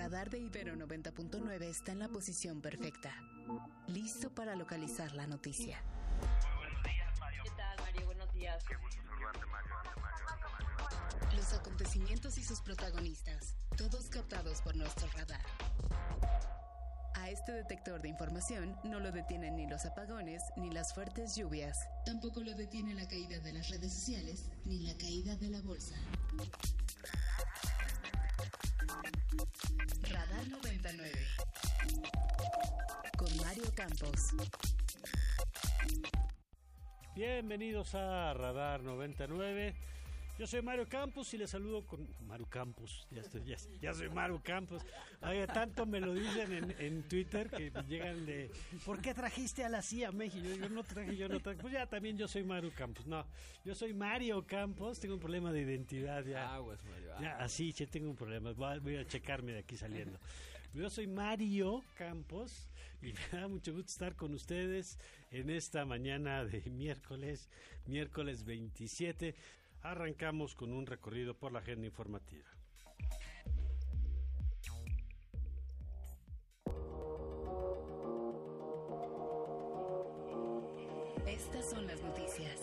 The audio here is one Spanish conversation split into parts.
radar de Ibero 90.9 está en la posición perfecta, listo para localizar la noticia. Muy buenos días, Mario. ¿Qué tal, Mario? Buenos días. Qué gusto saludarte, Mario. Los acontecimientos y sus protagonistas, todos captados por nuestro radar. A este detector de información no lo detienen ni los apagones ni las fuertes lluvias. Tampoco lo detiene la caída de las redes sociales ni la caída de la bolsa. Radar 99 con Mario Campos. Bienvenidos a Radar 99. Yo soy Mario Campos y les saludo con... Mario Campos, ya soy Mario Campos. Oye, tanto me lo dicen en Twitter que llegan de... ¿Por qué trajiste a la CIA a México? Yo no traje. Pues ya también yo soy Mario Campos. No, yo soy Mario Campos, tengo un problema de identidad ya. Aguas, Mario. Ya, así, ya tengo un problema. Voy a checarme de aquí saliendo. Yo soy Mario Campos y me da mucho gusto estar con ustedes en esta mañana de miércoles 27. Arrancamos con un recorrido por la agenda informativa. Estas son las noticias.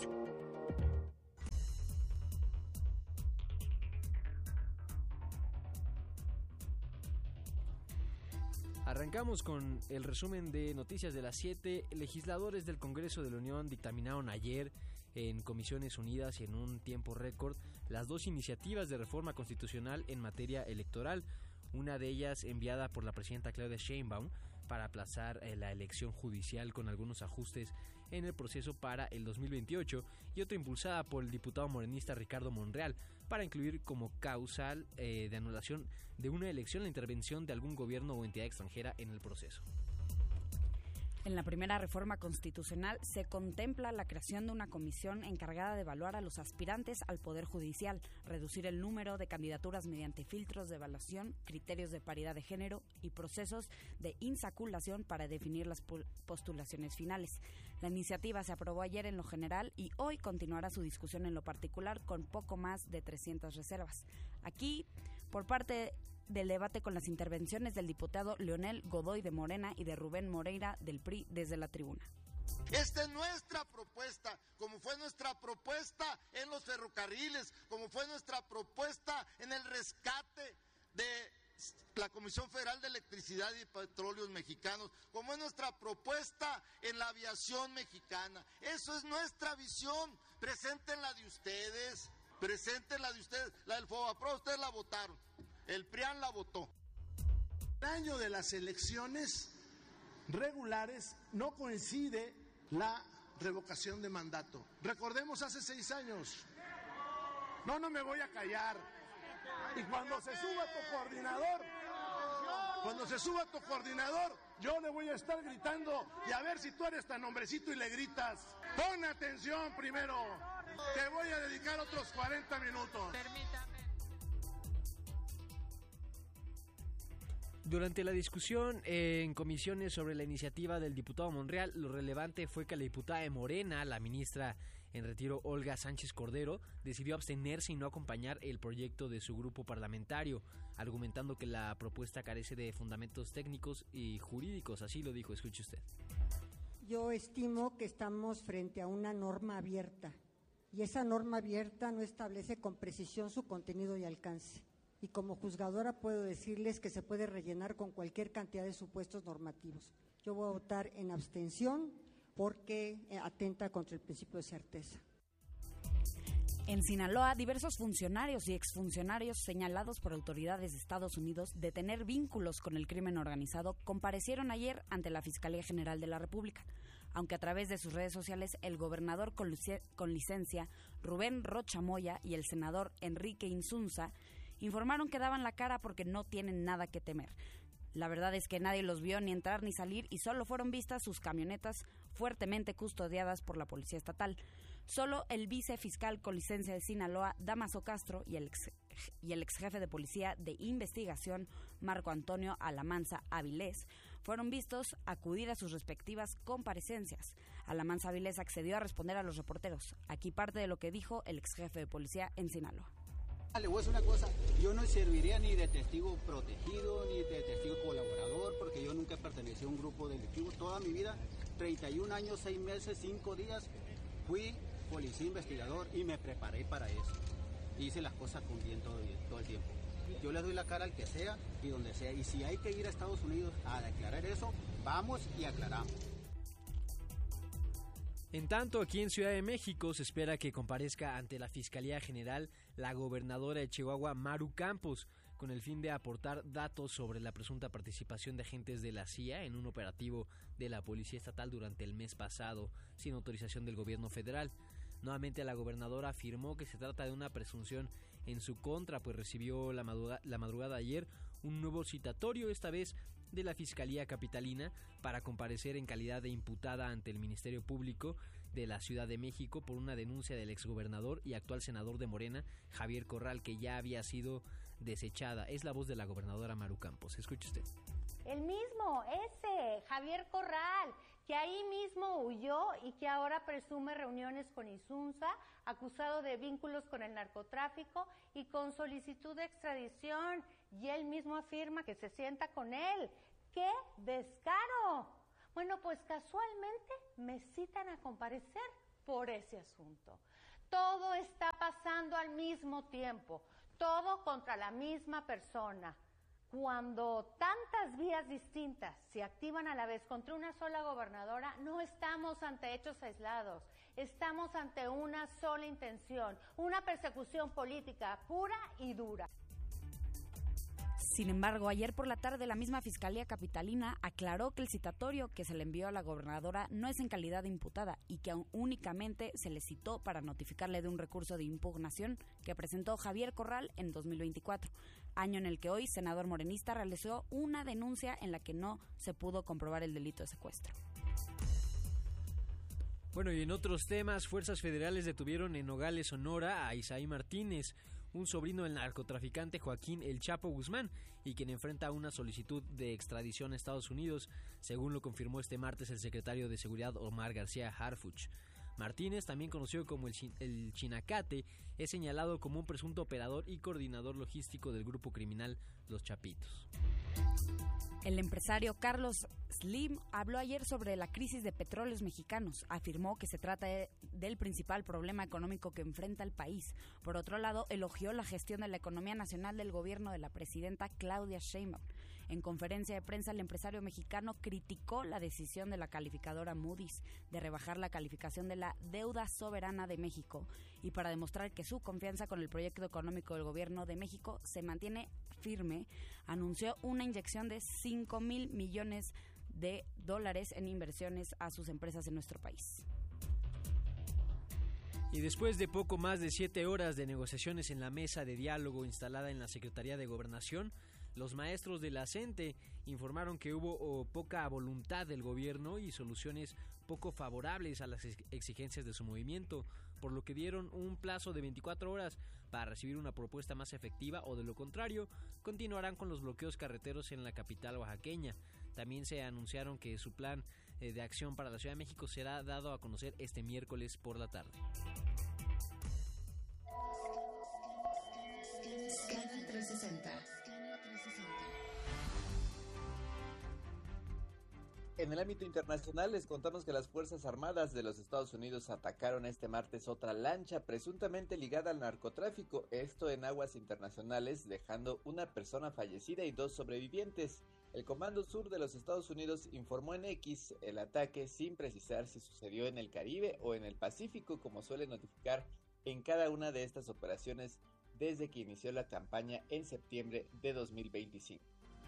Arrancamos con el resumen de noticias de las 7. Legisladores del Congreso de la Unión dictaminaron ayer en Comisiones Unidas y en un tiempo récord las dos iniciativas de reforma constitucional en materia electoral. Una de ellas enviada por la presidenta Claudia Sheinbaum para aplazar la elección judicial con algunos ajustes en el proceso para el 2028 y otra impulsada por el diputado morenista Ricardo Monreal para incluir como causal de anulación de una elección la intervención de algún gobierno o entidad extranjera en el proceso. En la primera reforma constitucional se contempla la creación de una comisión encargada de evaluar a los aspirantes al Poder Judicial, reducir el número de candidaturas mediante filtros de evaluación, criterios de paridad de género y procesos de insaculación para definir las postulaciones finales. La iniciativa se aprobó ayer en lo general y hoy continuará su discusión en lo particular con poco más de 300 reservas. Aquí, por parte del debate con las intervenciones del diputado Leonel Godoy de Morena y de Rubén Moreira del PRI desde la tribuna. Esta es nuestra propuesta, como fue nuestra propuesta en los ferrocarriles, como fue nuestra propuesta en el rescate de la Comisión Federal de Electricidad y Petróleos Mexicanos, como es nuestra propuesta en la aviación mexicana. Eso es nuestra visión. Presenten la de ustedes, la del FOBAPROA, ustedes la votaron. El PRIAN la votó. El año de las elecciones regulares no coincide la revocación de mandato. Recordemos hace 6 años. No me voy a callar. Y cuando se suba tu coordinador, yo le voy a estar gritando y a ver si tú eres tan hombrecito y le gritas. Pon atención primero. Te voy a dedicar otros 40 minutos. Durante la discusión en comisiones sobre la iniciativa del diputado Monreal, lo relevante fue que la diputada de Morena, la ministra en retiro Olga Sánchez Cordero, decidió abstenerse y no acompañar el proyecto de su grupo parlamentario, argumentando que la propuesta carece de fundamentos técnicos y jurídicos. Así lo dijo, escuche usted. Yo estimo que estamos frente a una norma abierta y esa norma abierta no establece con precisión su contenido y alcance. Y como juzgadora puedo decirles que se puede rellenar con cualquier cantidad de supuestos normativos. Yo voy a votar en abstención porque atenta contra el principio de certeza. En Sinaloa, diversos funcionarios y exfuncionarios señalados por autoridades de Estados Unidos de tener vínculos con el crimen organizado comparecieron ayer ante la Fiscalía General de la República, aunque a través de sus redes sociales el gobernador con licencia Rubén Rocha Moya y el senador Enrique Insunza informaron que daban la cara porque no tienen nada que temer. La verdad es que nadie los vio ni entrar ni salir y solo fueron vistas sus camionetas fuertemente custodiadas por la Policía Estatal. Solo el vicefiscal con licencia de Sinaloa, Damaso Castro, y el ex jefe de Policía de Investigación, Marco Antonio Alamanza Avilés, fueron vistos acudir a sus respectivas comparecencias. Alamanza Avilés accedió a responder a los reporteros. Aquí parte de lo que dijo el ex jefe de Policía en Sinaloa. Le voy a decir una cosa, yo no serviría ni de testigo protegido ni de testigo colaborador porque yo nunca pertenecí a un grupo delictivo. Toda mi vida, 31 años, 6 meses, 5 días, fui policía investigador y me preparé para eso. Hice las cosas con bien todo el tiempo. Yo le doy la cara al que sea y donde sea. Y si hay que ir a Estados Unidos a declarar eso, vamos y aclaramos. En tanto, aquí en Ciudad de México se espera que comparezca ante la Fiscalía General la gobernadora de Chihuahua, Maru Campos, con el fin de aportar datos sobre la presunta participación de agentes de la CIA en un operativo de la Policía Estatal durante el mes pasado, sin autorización del gobierno federal. Nuevamente la gobernadora afirmó que se trata de una presunción en su contra, pues recibió la madrugada de ayer un nuevo citatorio, esta vez de la Fiscalía Capitalina, para comparecer en calidad de imputada ante el Ministerio Público de la Ciudad de México por una denuncia del exgobernador y actual senador de Morena, Javier Corral, que ya había sido desechada. Es la voz de la gobernadora Maru Campos. Escuche usted. El mismo, ese, Javier Corral, que ahí mismo huyó y que ahora presume reuniones con Insunza, acusado de vínculos con el narcotráfico y con solicitud de extradición. Y él mismo afirma que se sienta con él. ¡Qué descaro! Bueno, pues casualmente me citan a comparecer por ese asunto. Todo está pasando al mismo tiempo, todo contra la misma persona. Cuando tantas vías distintas se activan a la vez contra una sola gobernadora, no estamos ante hechos aislados, estamos ante una sola intención, una persecución política pura y dura. Sin embargo, ayer por la tarde la misma Fiscalía Capitalina aclaró que el citatorio que se le envió a la gobernadora no es en calidad de imputada y que únicamente se le citó para notificarle de un recurso de impugnación que presentó Javier Corral en 2024, año en el que hoy, senador morenista, realizó una denuncia en la que no se pudo comprobar el delito de secuestro. Bueno, y en otros temas, fuerzas federales detuvieron en Nogales, Sonora, a Isaí Martínez, un sobrino del narcotraficante Joaquín El Chapo Guzmán, y quien enfrenta una solicitud de extradición a Estados Unidos, según lo confirmó este martes el secretario de Seguridad Omar García Harfuch. Martínez, también conocido como el Chinacate, es señalado como un presunto operador y coordinador logístico del grupo criminal Los Chapitos. El empresario Carlos Slim habló ayer sobre la crisis de petróleos mexicanos. Afirmó que se trata del principal problema económico que enfrenta el país. Por otro lado, elogió la gestión de la economía nacional del gobierno de la presidenta Claudia Sheinbaum. En conferencia de prensa, el empresario mexicano criticó la decisión de la calificadora Moody's de rebajar la calificación de la deuda soberana de México, y para demostrar que su confianza con el proyecto económico del gobierno de México se mantiene firme, anunció una inyección de $5,000 millones en inversiones a sus empresas en nuestro país. Y después de poco más de 7 horas de negociaciones en la mesa de diálogo instalada en la Secretaría de Gobernación, los maestros de la CENTE informaron que hubo poca voluntad del gobierno y soluciones poco favorables a las exigencias de su movimiento, por lo que dieron un plazo de 24 horas para recibir una propuesta más efectiva, o de lo contrario, continuarán con los bloqueos carreteros en la capital oaxaqueña. También se anunciaron que su plan de acción para la Ciudad de México será dado a conocer este miércoles por la tarde. Canal 360. En el ámbito internacional les contamos que las Fuerzas Armadas de los Estados Unidos atacaron este martes otra lancha presuntamente ligada al narcotráfico, esto en aguas internacionales, dejando una persona fallecida y 2 sobrevivientes. El Comando Sur de los Estados Unidos informó en X el ataque sin precisar si sucedió en el Caribe o en el Pacífico, como suele notificar en cada una de estas operaciones desde que inició la campaña en septiembre de 2025.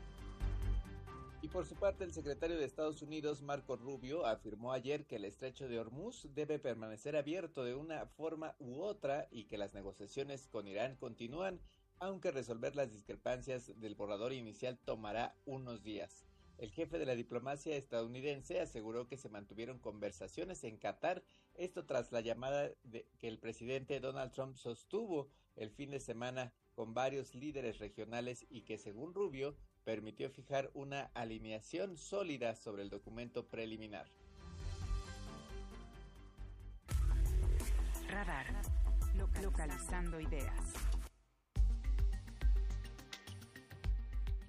Y por su parte, el secretario de Estados Unidos, Marco Rubio, afirmó ayer que el estrecho de Hormuz debe permanecer abierto de una forma u otra y que las negociaciones con Irán continúan, aunque resolver las discrepancias del borrador inicial tomará unos días. El jefe de la diplomacia estadounidense aseguró que se mantuvieron conversaciones en Qatar, esto tras la llamada que el presidente Donald Trump sostuvo el fin de semana con varios líderes regionales y que, según Rubio, permitió fijar una alineación sólida sobre el documento preliminar. Radar. Localizando ideas.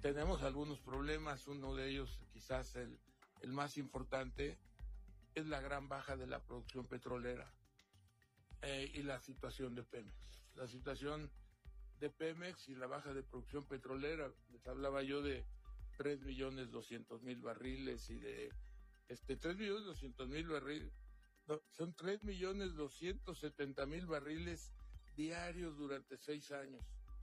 tenemos algunos problemas. Uno de ellos, quizás el más importante, es la gran baja de la producción petrolera y la situación de Pemex. La situación de Pemex y la baja de producción petrolera, les hablaba yo de 3.200.000 barriles y de 3.200.000 barriles, no, son 3.270.000 barriles diarios durante 6 años.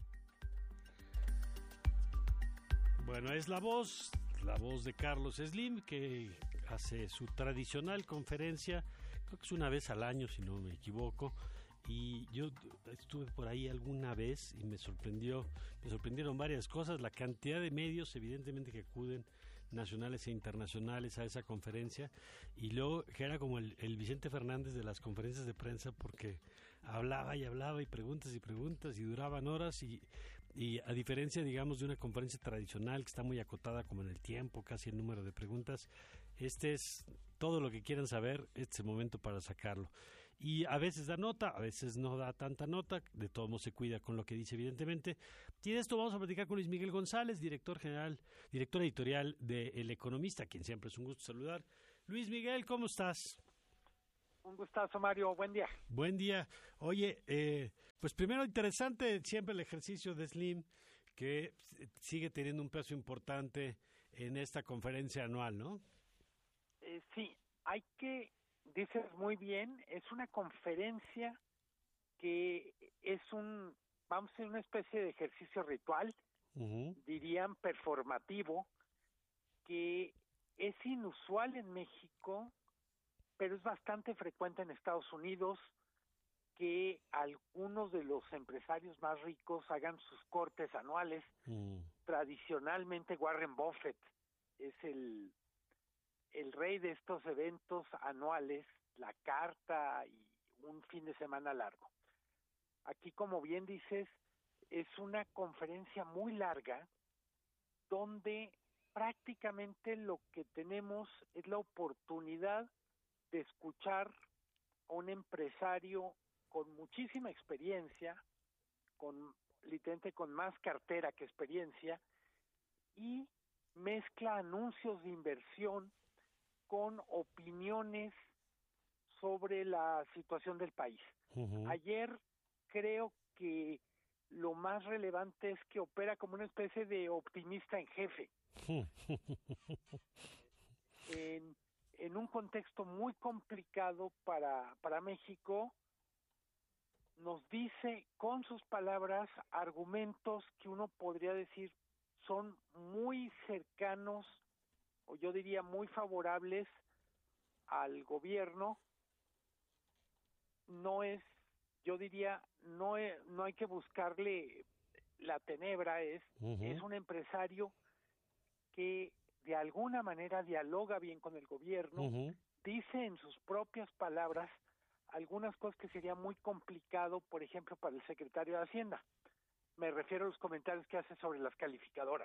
Bueno, es la voz de Carlos Slim, que hace su tradicional conferencia, creo que es una vez al año, si no me equivoco, y yo estuve por ahí alguna vez y me sorprendieron varias cosas, la cantidad de medios, evidentemente, que acuden, nacionales e internacionales, a esa conferencia, y luego que era como el Vicente Fernández de las conferencias de prensa, porque hablaba y preguntas y duraban horas, y a diferencia, digamos, de una conferencia tradicional que está muy acotada como en el tiempo, casi el número de preguntas, este es todo lo que quieran saber, este es el momento para sacarlo. Y a veces da nota, a veces no da tanta nota, de todo modo se cuida con lo que dice, evidentemente. Y de esto vamos a platicar con Luis Miguel González, director editorial de El Economista, a quien siempre es un gusto saludar. Luis Miguel, ¿cómo estás? Un gustazo, Mario, buen día. Buen día. Oye, pues primero interesante siempre el ejercicio de Slim, que sigue teniendo un peso importante en esta conferencia anual, ¿no? Sí, dices muy bien, es una conferencia que vamos a hacer una especie de ejercicio ritual, dirían performativo, que es inusual en México, pero es bastante frecuente en Estados Unidos, que algunos de los empresarios más ricos hagan sus cortes anuales. Tradicionalmente Warren Buffett es el rey de estos eventos anuales, la carta y un fin de semana largo. Aquí, como bien dices, es una conferencia muy larga donde prácticamente lo que tenemos es la oportunidad de escuchar a un empresario con muchísima experiencia, literalmente con más cartera que experiencia, y mezcla anuncios de inversión con opiniones sobre la situación del país. Ayer creo que lo más relevante es que opera como una especie de optimista en jefe. En un contexto muy complicado para México, nos dice con sus palabras argumentos que uno podría decir son muy cercanos, o yo diría muy favorables al gobierno. No hay que buscarle la tenebra, es un empresario que de alguna manera dialoga bien con el gobierno, dice en sus propias palabras algunas cosas que sería muy complicado, por ejemplo, para el secretario de Hacienda. Me refiero a los comentarios que hace sobre las calificadoras.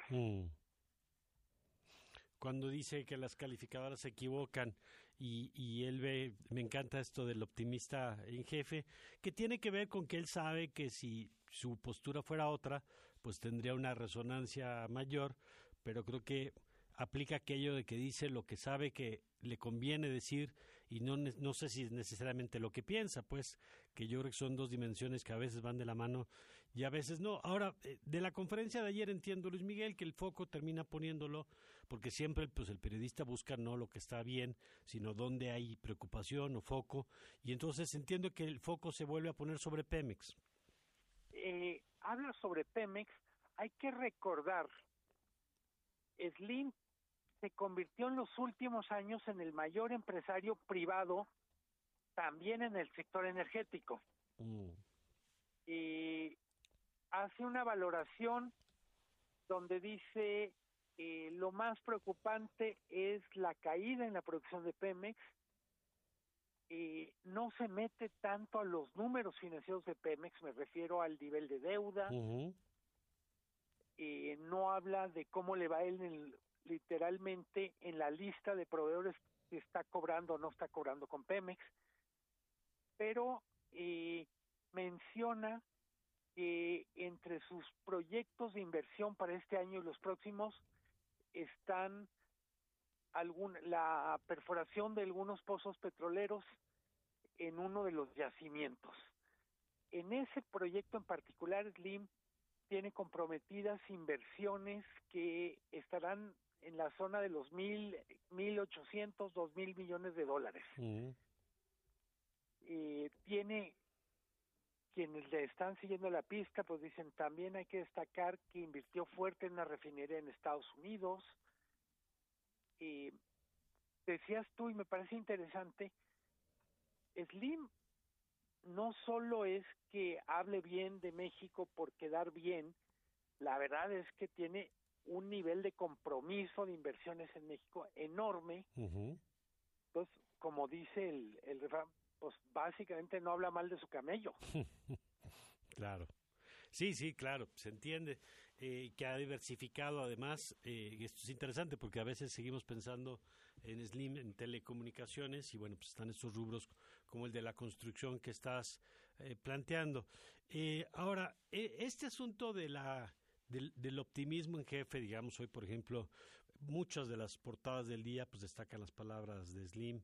Cuando dice que las calificadoras se equivocan y él me encanta esto del optimista en jefe, que tiene que ver con que él sabe que si su postura fuera otra, pues tendría una resonancia mayor, pero creo que aplica aquello de que dice lo que sabe que le conviene decir y no sé si es necesariamente lo que piensa, pues que yo creo que son dos dimensiones que a veces van de la mano y a veces no. Ahora, de la conferencia de ayer entiendo, Luis Miguel, que el foco termina poniéndolo, porque siempre pues el periodista busca no lo que está bien, sino dónde hay preocupación o foco, y entonces entiendo que el foco se vuelve a poner sobre Pemex. Habla sobre Pemex, hay que recordar, Slim se convirtió en los últimos años en el mayor empresario privado también en el sector energético. Y hace una valoración donde dice lo más preocupante es la caída en la producción de Pemex. No se mete tanto a los números financieros de Pemex, me refiero al nivel de deuda. No habla de cómo le va él literalmente en la lista de proveedores que está cobrando o no está cobrando con Pemex, pero menciona que entre sus proyectos de inversión para este año y los próximos están la perforación de algunos pozos petroleros en uno de los yacimientos. En ese proyecto en particular, Slim tiene comprometidas inversiones que estarán en la zona de los 1.800, 2.000 millones de dólares. Tiene, quienes le están siguiendo la pista, pues dicen, también hay que destacar que invirtió fuerte en una refinería en Estados Unidos. Decías tú, y me parece interesante, Slim no solo es que hable bien de México por quedar bien, la verdad es que tiene un nivel de compromiso de inversiones en México enorme. Entonces, como dice el refrán, pues básicamente no habla mal de su camello. Claro. Sí, claro, se entiende que ha diversificado además, esto es interesante porque a veces seguimos pensando en Slim, en telecomunicaciones, y bueno, pues están estos rubros como el de la construcción que estás planteando. Ahora, este asunto del optimismo en jefe, digamos, hoy por ejemplo, muchas de las portadas del día pues destacan las palabras de Slim,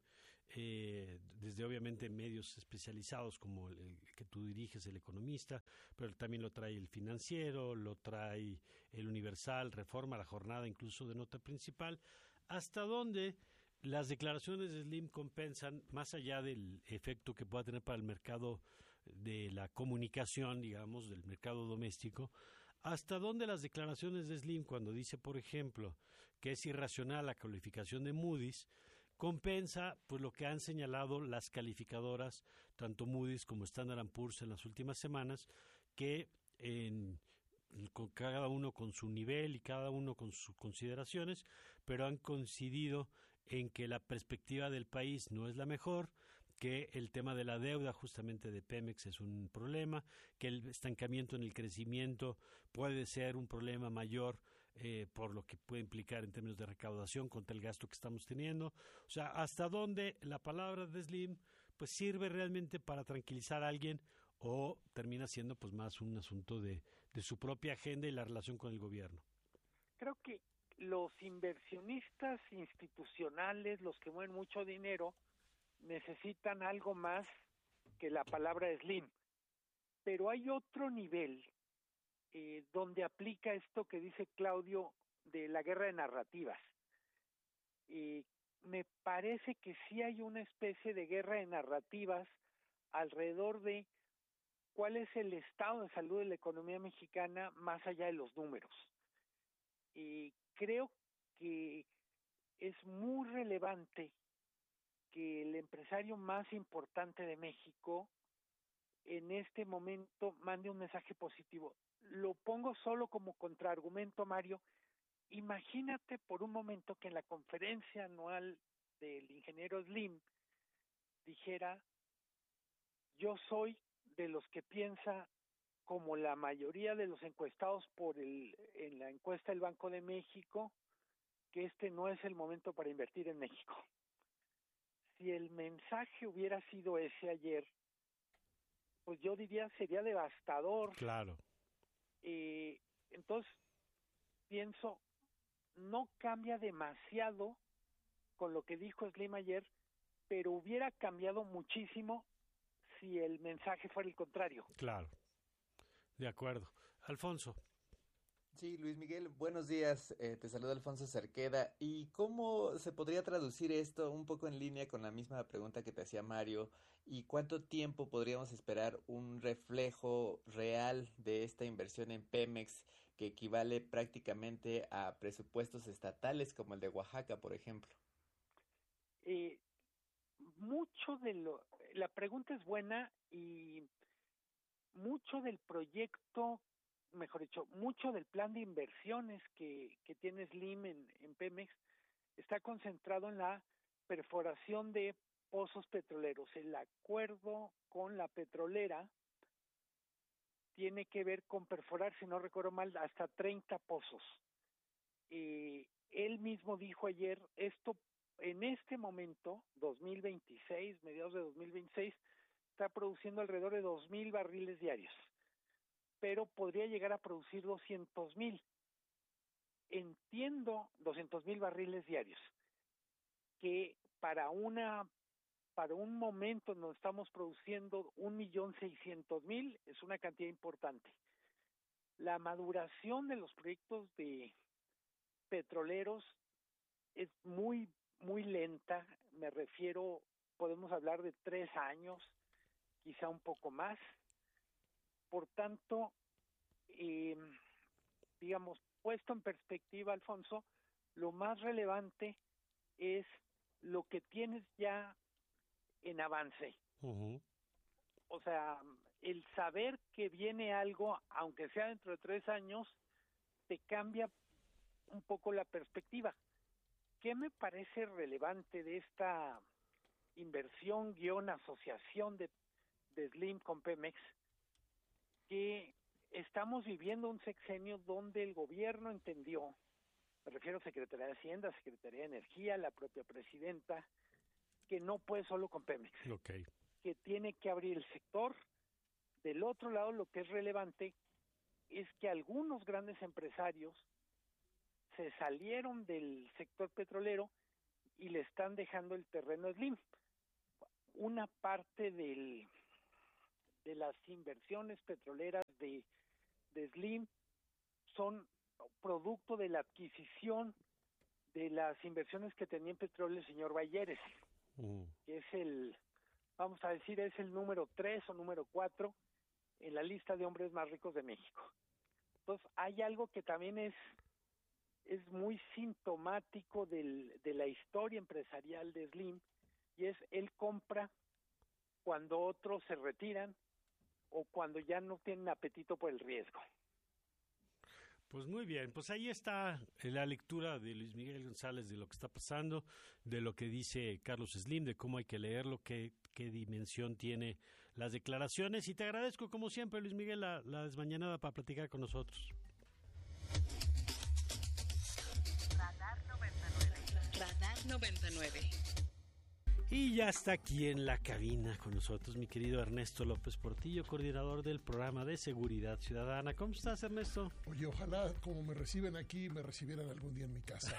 desde obviamente medios especializados como el que tú diriges, El Economista, pero también lo trae El Financiero, lo trae El Universal, Reforma, La Jornada, incluso de nota principal. ¿Hasta dónde las declaraciones de Slim compensan, más allá del efecto que pueda tener para el mercado de la comunicación, digamos, del mercado doméstico? ¿Hasta dónde las declaraciones de Slim, cuando dice, por ejemplo, que es irracional la calificación de Moody's, compensa pues lo que han señalado las calificadoras, tanto Moody's como Standard & Poor's en las últimas semanas, que con cada uno con su nivel y cada uno con sus consideraciones, pero han coincidido en que la perspectiva del país no es la mejor, que el tema de la deuda justamente de Pemex es un problema, que el estancamiento en el crecimiento puede ser un problema mayor por lo que puede implicar en términos de recaudación contra el gasto que estamos teniendo. O sea, hasta dónde la palabra de Slim pues sirve realmente para tranquilizar a alguien o termina siendo pues más un asunto de su propia agenda y la relación con el gobierno. Creo que los inversionistas institucionales, los que mueven mucho dinero, necesitan algo más que la palabra Slim. Pero hay otro nivel donde aplica esto que dice Claudio de la guerra de narrativas. Me parece que sí hay una especie de guerra de narrativas alrededor de cuál es el estado de salud de la economía mexicana más allá de los números. Creo que es muy relevante que el empresario más importante de México en este momento mande un mensaje positivo. Lo pongo solo como contraargumento, Mario. Imagínate por un momento que en la conferencia anual del ingeniero Slim dijera: yo soy de los que piensa como la mayoría de los encuestados en la encuesta del Banco de México, que este no es el momento para invertir en México. Si el mensaje hubiera sido ese ayer, pues yo diría sería devastador. Claro. Entonces, pienso, no cambia demasiado con lo que dijo Slim ayer, pero hubiera cambiado muchísimo si el mensaje fuera el contrario. Claro, de acuerdo. Alfonso. Sí, Luis Miguel, buenos días, te saluda Alfonso Cerqueda. ¿Y cómo se podría traducir esto un poco en línea con la misma pregunta que te hacía Mario? ¿Y cuánto tiempo podríamos esperar un reflejo real de esta inversión en Pemex que equivale prácticamente a presupuestos estatales como el de Oaxaca, por ejemplo? La pregunta es buena y mucho del proyecto, mejor dicho, mucho del plan de inversiones que tiene Slim en Pemex está concentrado en la perforación de pozos petroleros. El acuerdo con la petrolera tiene que ver con perforar, si no recuerdo mal, hasta 30 pozos. Él mismo dijo ayer, esto en este momento, 2026, mediados de 2026, está produciendo alrededor de 2,000 barriles diarios. pero podría llegar a producir 200,000. Entiendo 200,000 barriles diarios, que para un momento donde estamos produciendo 1,600,000 es una cantidad importante. La maduración de los proyectos de petroleros es muy, muy lenta. Me refiero, podemos hablar de 3 años, quizá un poco más. Por tanto, digamos, puesto en perspectiva, Alfonso, lo más relevante es lo que tienes ya en avance. Uh-huh. O sea, el saber que viene algo, aunque sea dentro de 3 años, te cambia un poco la perspectiva. ¿Qué me parece relevante de esta inversión asociación de Slim con Pemex? Que estamos viviendo un sexenio donde el gobierno entendió, me refiero a Secretaría de Hacienda, Secretaría de Energía, la propia presidenta, que no puede solo con Pemex, Okay. que tiene que abrir el sector. Del otro lado, lo que es relevante es que algunos grandes empresarios se salieron del sector petrolero y le están dejando el terreno a Slim. Una parte de las inversiones petroleras de Slim son producto de la adquisición de las inversiones que tenía en petróleo el señor Balleres, que es vamos a decir, es el número 3 o número 4 en la lista de hombres más ricos de México. Entonces, hay algo que también es muy sintomático de la historia empresarial de Slim, y es él compra cuando otros se retiran o cuando ya no tienen apetito por el riesgo. Pues muy bien, pues ahí está la lectura de Luis Miguel González de lo que está pasando, de lo que dice Carlos Slim, de cómo hay que leerlo, qué dimensión tiene las declaraciones, y te agradezco como siempre, Luis Miguel, la desmañanada para platicar con nosotros. Radar 99. Y ya está aquí en la cabina con nosotros mi querido Ernesto López Portillo, coordinador del programa de Seguridad Ciudadana. ¿Cómo estás, Ernesto? Oye, ojalá como me reciben aquí, me recibieran algún día en mi casa.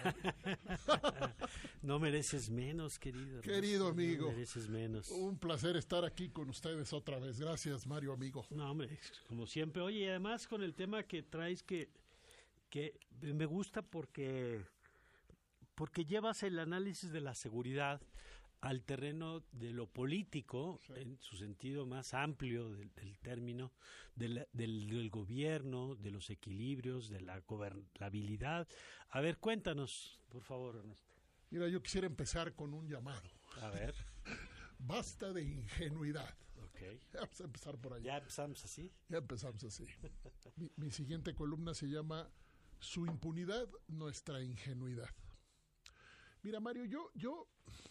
No mereces menos, querido Ernesto. Querido amigo. No mereces menos. Un placer estar aquí con ustedes otra vez. Gracias, Mario, amigo. No, hombre, como siempre. Oye, y además con el tema que traes que me gusta porque llevas el análisis de la seguridad al terreno de lo político, sí, en su sentido más amplio del término, del gobierno, de los equilibrios, de la gobernabilidad. A ver, cuéntanos, por favor, Ernesto. Mira, yo quisiera empezar con un llamado. A ver. Basta de ingenuidad. Okay. Vamos a empezar por ahí. ¿Ya empezamos así? Ya empezamos así. Mi siguiente columna se llama Su impunidad, nuestra ingenuidad. Mira, Mario, yo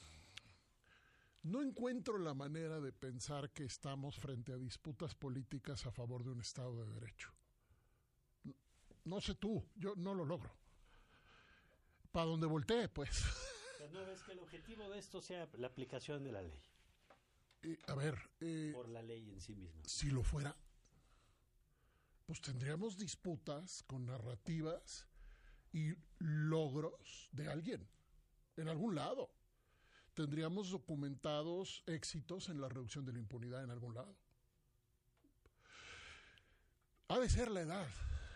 no encuentro la manera de pensar que estamos frente a disputas políticas a favor de un Estado de Derecho. No sé tú, yo no lo logro. Para donde voltee, pues. Pero no ves que el objetivo de esto sea la aplicación de la ley. A ver. Por la ley en sí misma. Si lo fuera, pues tendríamos disputas con narrativas y logros de alguien, en algún lado. Tendríamos documentados éxitos en la reducción de la impunidad en algún lado. Ha de ser la edad.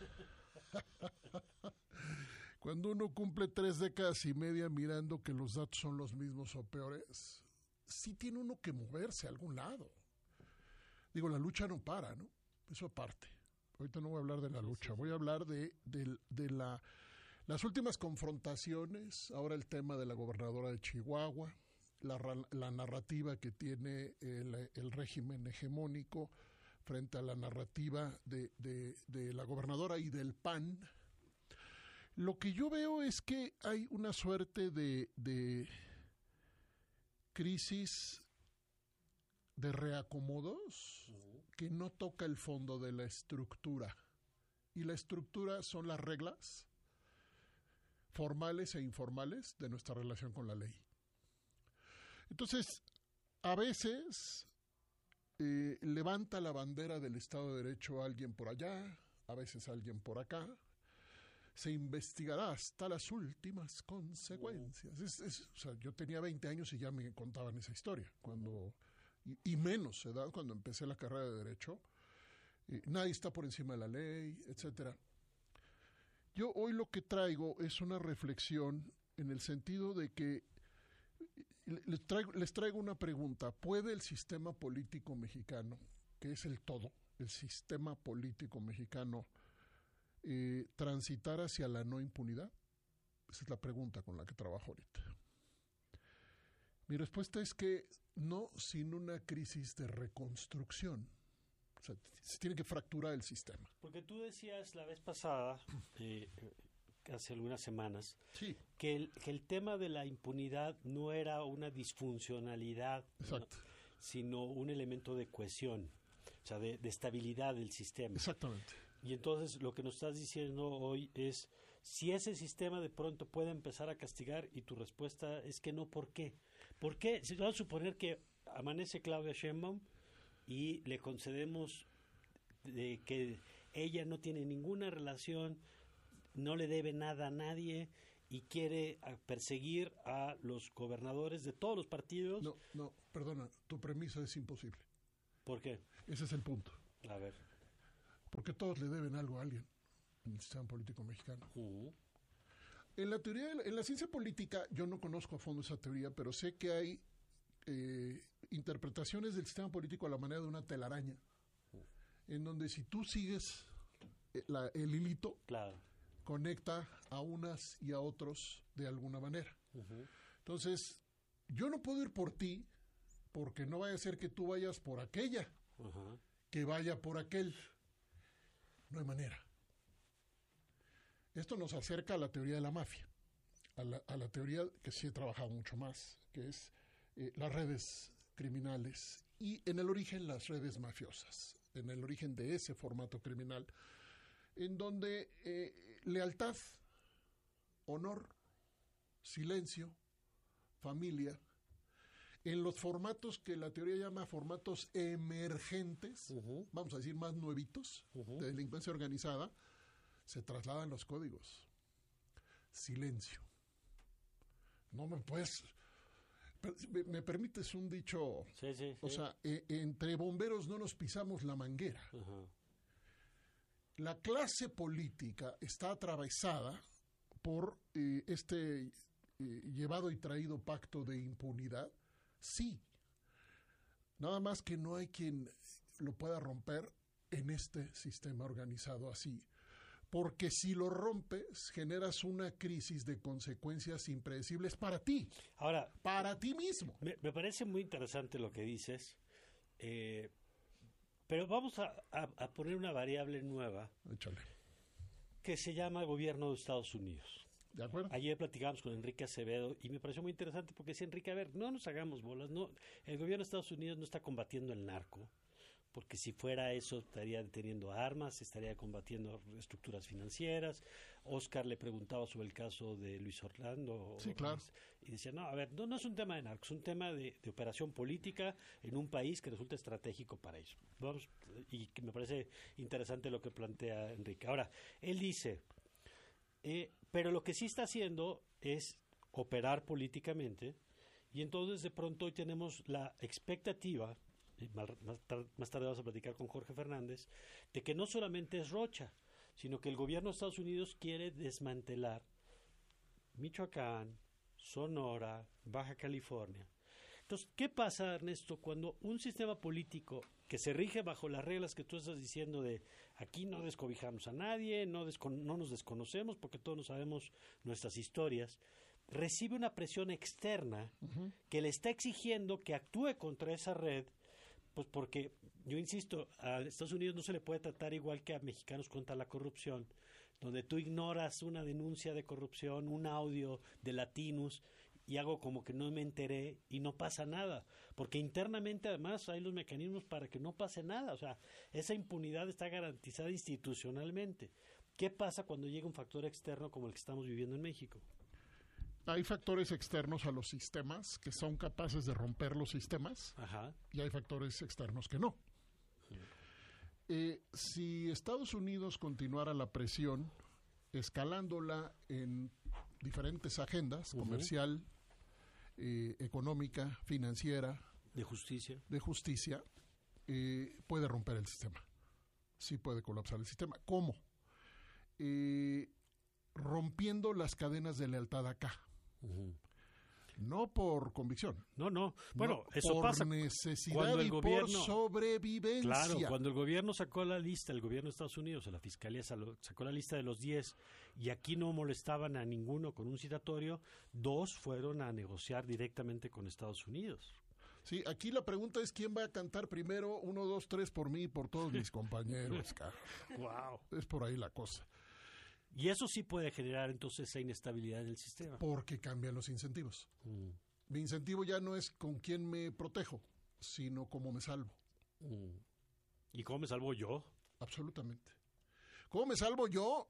Cuando uno cumple 3 décadas y media mirando que los datos son los mismos o peores, sí tiene uno que moverse a algún lado. Digo, la lucha no para, ¿no? Eso aparte. Ahorita no voy a hablar de la lucha, voy a hablar de las últimas confrontaciones, ahora el tema de la gobernadora de Chihuahua, la narrativa que tiene el régimen hegemónico frente a la narrativa de la gobernadora y del PAN. Lo que yo veo es que hay una suerte de crisis de reacomodos que no toca el fondo de la estructura. Y la estructura son las reglas formales e informales de nuestra relación con la ley. Entonces, a veces levanta la bandera del Estado de Derecho alguien por allá, a veces alguien por acá. Se investigará hasta las últimas consecuencias. O sea, yo tenía 20 años y ya me contaban esa historia. Y menos edad, cuando empecé la carrera de Derecho. Nadie está por encima de la ley, etcétera. Yo hoy lo que traigo es una reflexión en el sentido de que les traigo una pregunta. ¿Puede el sistema político mexicano, que es el todo, el sistema político mexicano, transitar hacia la no impunidad? Esa es la pregunta con la que trabajo ahorita. Mi respuesta es que no, sin una crisis de reconstrucción. O sea, se tiene que fracturar el sistema. Porque tú decías la vez pasada, hace algunas semanas, sí, que el tema de la impunidad no era una disfuncionalidad, ¿no?, sino un elemento de cohesión, o sea, de estabilidad del sistema. Exactamente. Y entonces lo que nos estás diciendo hoy es, si ese sistema de pronto puede empezar a castigar, y tu respuesta es que no, ¿por qué? ¿Por qué? Si vamos a suponer que amanece Claudia Sheinbaum y le concedemos de que ella no tiene ninguna relación, no le debe nada a nadie y quiere perseguir a los gobernadores de todos los partidos. No, perdona, tu premisa es imposible. ¿Por qué? Ese es el punto. A ver. Porque todos le deben algo a alguien en el sistema político mexicano. En la teoría, en la ciencia política, yo no conozco a fondo esa teoría, pero sé que hay interpretaciones del sistema político a la manera de una telaraña, en donde si tú sigues el hilito, claro, conecta a unas y a otros de alguna manera. Entonces, yo no puedo ir por ti, porque no vaya a ser que tú vayas por aquella, que vaya por aquel. No hay manera. Esto nos acerca a la teoría de la mafia, a la teoría que sí he trabajado mucho más, que es las redes criminales y en el origen las redes mafiosas, en el origen de ese formato criminal, en donde lealtad, honor, silencio, familia, en los formatos que la teoría llama formatos emergentes, vamos a decir más nuevitos, de delincuencia organizada, se trasladan los códigos. Silencio. No me puedes... ¿Me permites un dicho? Sí. O sea, entre bomberos no nos pisamos la manguera. La clase política está atravesada por este llevado y traído pacto de impunidad. Sí. Nada más que no hay quien lo pueda romper en este sistema organizado así. Porque si lo rompes, generas una crisis de consecuencias impredecibles para ti. Ahora, para ti mismo. Me parece muy interesante lo que dices, pero vamos a poner una variable nueva. Échale. Que se llama gobierno de Estados Unidos. ¿De acuerdo? Ayer platicamos con Enrique Acevedo y me pareció muy interesante porque decía Enrique, a ver, no nos hagamos bolas, no, el gobierno de Estados Unidos no está combatiendo el narco, porque si fuera eso estaría deteniendo armas, estaría combatiendo estructuras financieras. Oscar le preguntaba sobre el caso de Luis Orlando. Sí, claro. Y decía, no, a ver, no es un tema de narcos, es un tema de operación política en un país que resulta estratégico para ellos. Vamos, y que me parece interesante lo que plantea Enrique. Ahora, él dice, pero lo que sí está haciendo es operar políticamente, y entonces de pronto hoy tenemos la expectativa, más tarde vamos a platicar con Jorge Fernández, de que no solamente es Rocha, sino que el gobierno de Estados Unidos quiere desmantelar Michoacán, Sonora, Baja California. Entonces, ¿qué pasa, Ernesto, cuando un sistema político que se rige bajo las reglas que tú estás diciendo de aquí no descobijamos a nadie, no nos desconocemos porque todos no sabemos nuestras historias, recibe una presión externa que le está exigiendo que actúe contra esa red? Pues porque, yo insisto, a Estados Unidos no se le puede tratar igual que a mexicanos contra la corrupción, donde tú ignoras una denuncia de corrupción, un audio de Latinos, y hago como que no me enteré y no pasa nada, porque internamente además hay los mecanismos para que no pase nada, o sea, esa impunidad está garantizada institucionalmente. ¿Qué pasa cuando llega un factor externo como el que estamos viviendo en México? Hay factores externos a los sistemas que son capaces de romper los sistemas. Ajá. Y hay factores externos que no. Si Estados Unidos continuara la presión, escalándola en diferentes agendas, comercial, económica, financiera, de justicia, puede romper el sistema. Sí puede colapsar el sistema. ¿Cómo? Rompiendo las cadenas de lealtad acá. No por convicción. No. Bueno, eso por pasa necesidad cuando el y gobierno, por sobrevivencia. Claro, cuando el gobierno sacó la lista, el gobierno de Estados Unidos, la fiscalía sacó la lista de los 10 y aquí no molestaban a ninguno con un citatorio, 2 fueron a negociar directamente con Estados Unidos. Sí, aquí la pregunta es quién va a cantar primero 1, 2, 3 por mí y por todos mis compañeros. Wow. Es por ahí la cosa. Y eso sí puede generar entonces esa inestabilidad en el sistema. Porque cambian los incentivos. Mi incentivo ya no es con quién me protejo, sino cómo me salvo. ¿Y cómo me salvo yo? Absolutamente. ¿Cómo me salvo yo?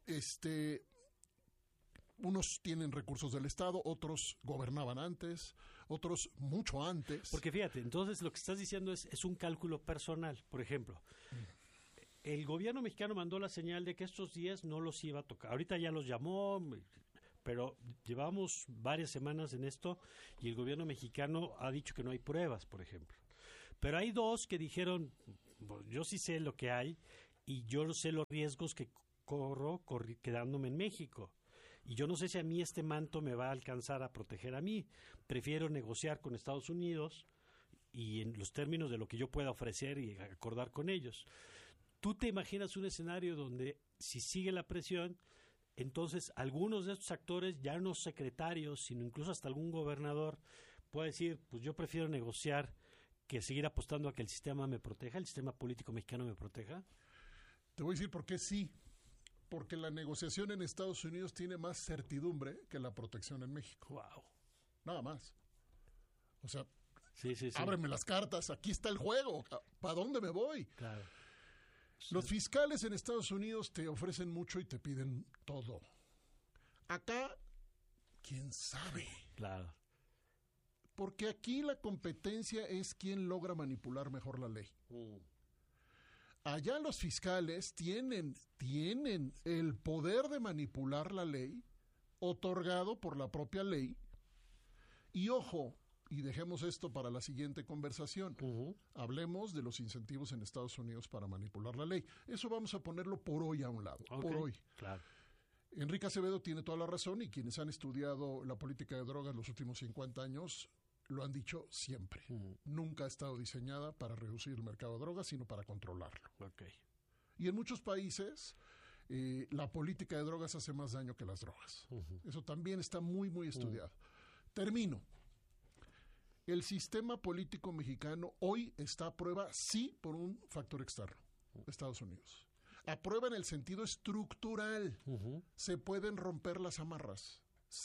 Unos tienen recursos del Estado, otros gobernaban antes, otros mucho antes. Porque fíjate, entonces lo que estás diciendo es un cálculo personal. Por ejemplo, el gobierno mexicano mandó la señal de que estos 10 no los iba a tocar. Ahorita ya los llamó, pero llevamos varias semanas en esto y el gobierno mexicano ha dicho que no hay pruebas, por ejemplo. Pero hay 2 que dijeron, yo sí sé lo que hay y yo sé los riesgos que corro quedándome en México. Y yo no sé si a mí este manto me va a alcanzar a proteger a mí. Prefiero negociar con Estados Unidos y en los términos de lo que yo pueda ofrecer y acordar con ellos. ¿Tú te imaginas un escenario donde si sigue la presión, entonces algunos de estos actores, ya no secretarios, sino incluso hasta algún gobernador, puede decir, pues yo prefiero negociar que seguir apostando a que el sistema me proteja, el sistema político mexicano me proteja? Te voy a decir por qué sí. Porque la negociación en Estados Unidos tiene más certidumbre que la protección en México. Wow. Nada más. O sea, sí. Ábreme las cartas, aquí está el juego. ¿Para dónde me voy? Claro. Los fiscales en Estados Unidos te ofrecen mucho y te piden todo. Acá, ¿quién sabe? Claro. Porque aquí la competencia es quién logra manipular mejor la ley. Allá los fiscales tienen el poder de manipular la ley, otorgado por la propia ley. Y ojo, y dejemos esto para la siguiente conversación. Hablemos de los incentivos en Estados Unidos para manipular la ley. Eso vamos a ponerlo por hoy a un lado, por hoy. Claro. Enrique Acevedo tiene toda la razón y quienes han estudiado la política de drogas los últimos 50 años lo han dicho siempre. Nunca ha estado diseñada para reducir el mercado de drogas, sino para controlarlo. Okay. Y en muchos países la política de drogas hace más daño que las drogas. Eso también está muy, muy estudiado. Termino. El sistema político mexicano hoy está a prueba, sí, por un factor externo, Estados Unidos. A prueba en el sentido estructural. Se pueden romper las amarras.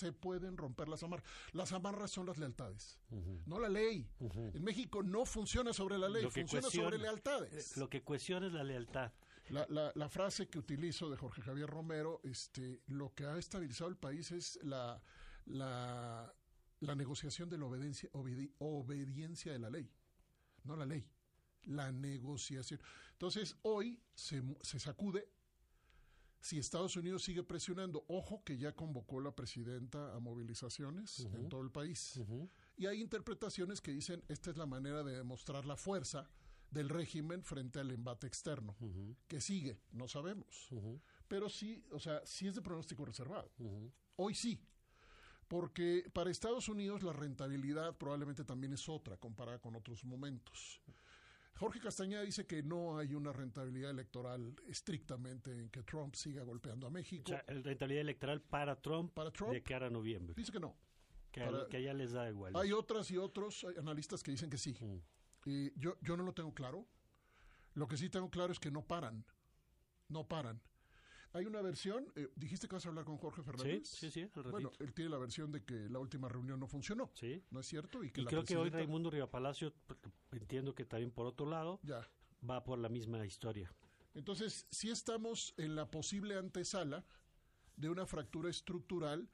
Las amarras son las lealtades, no la ley. En México no funciona sobre la ley, funciona sobre lealtades. Lo que cuestiona es la lealtad. La frase que utilizo de Jorge Javier Romero, lo que ha estabilizado el país es la negociación de la obediencia de la ley, no la ley, la negociación. Entonces, hoy se sacude. Si Estados Unidos sigue presionando, ojo que ya convocó la presidenta a movilizaciones en todo el país. Y hay interpretaciones que dicen esta es la manera de demostrar la fuerza del régimen frente al embate externo. Que sigue, no sabemos. Pero sí, o sea, sí es de pronóstico reservado. Hoy sí. Porque para Estados Unidos la rentabilidad probablemente también es otra comparada con otros momentos. Jorge Castañeda dice que no hay una rentabilidad electoral estrictamente en que Trump siga golpeando a México. O sea, rentabilidad electoral para Trump de cara a noviembre. Dice que no. Que a ella les da igual. Hay otras y otros analistas que dicen que sí. Yo no lo tengo claro. Lo que sí tengo claro es que no paran. No paran. Hay una versión, dijiste que vas a hablar con Jorge Fernández. Sí, al ratito. Bueno, él tiene la versión de que la última reunión no funcionó. Sí. ¿No es cierto? Y creo que hoy Raimundo Rivapalacio, entiendo que también por otro lado, va por la misma historia. Entonces, sí estamos en la posible antesala de una fractura estructural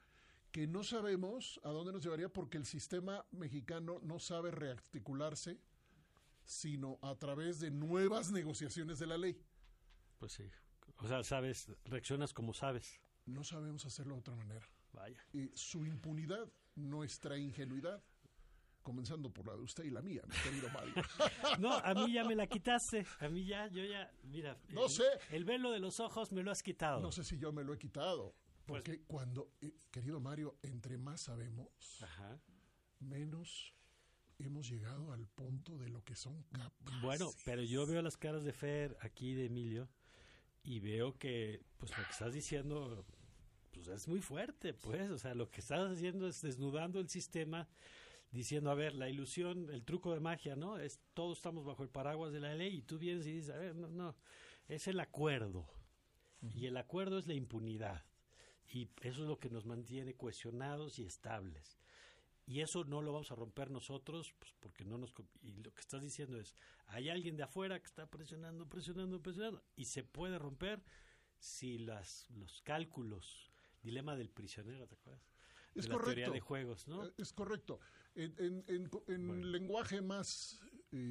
que no sabemos a dónde nos llevaría porque el sistema mexicano no sabe rearticularse, sino a través de nuevas negociaciones de la ley. Pues sí. O sea, sabes, reaccionas como sabes. No sabemos hacerlo de otra manera. Vaya. Y su impunidad, nuestra ingenuidad, comenzando por la de usted y la mía, mi querido Mario. No, a mí ya me la quitaste. A mí ya, mira. No sé. El velo de los ojos me lo has quitado. No sé si yo me lo he quitado. Porque cuando, querido Mario, entre más sabemos, menos hemos llegado al punto de lo que son capaces. Bueno, pero yo veo las caras de Fer, aquí de Emilio, y veo que pues lo que estás diciendo pues es muy fuerte, pues. O sea, lo que estás haciendo es desnudando el sistema, diciendo, a ver, la ilusión, el truco de magia, ¿no? Es todos estamos bajo el paraguas de la ley y tú vienes y dices, a ver, no, es el acuerdo. Y el acuerdo es la impunidad. Y eso es lo que nos mantiene cohesionados y estables. Y eso no lo vamos a romper nosotros, pues porque no nos... Y lo que estás diciendo es, hay alguien de afuera que está presionando, y se puede romper si los cálculos, dilema del prisionero, ¿te acuerdas? Es la correcto. Teoría de juegos, ¿no? Es correcto. En lenguaje más,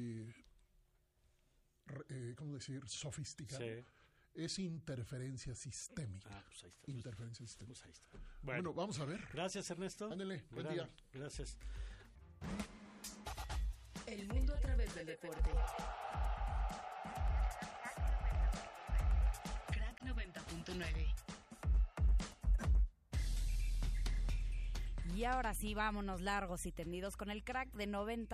¿cómo decir? Sofisticado. Sí. Es interferencia sistémica. Pues ahí está. Interferencia sistémica. Pues ahí está. Bueno, vamos a ver. Gracias, Ernesto. Ándele, buen día. Gracias. El mundo a través del deporte. Crack 90.9. Y ahora sí, vámonos largos y tendidos con el crack de